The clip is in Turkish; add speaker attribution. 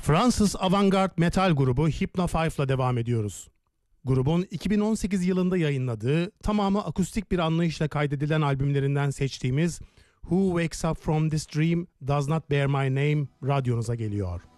Speaker 1: Fransız avantgard metal grubu Hypno 5'la devam ediyoruz. Grubun 2018 yılında yayınladığı, tamamı akustik bir anlayışla kaydedilen albümlerinden seçtiğimiz Who Wakes Up From This Dream Does Not Bear My Name radyonuza geliyor.